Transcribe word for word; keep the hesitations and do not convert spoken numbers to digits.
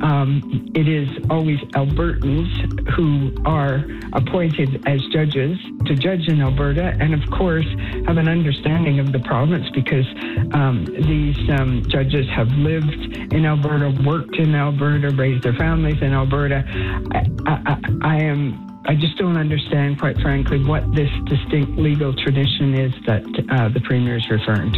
um, it is always Albertans who are appointed as judges to judge in Alberta, and of course have an understanding of the province because um, these um, judges have lived in Alberta, worked in Alberta, raised their families in Alberta. I, I, I am. I just don't understand, quite frankly, what this distinct legal tradition is that uh, the Premier is referring to.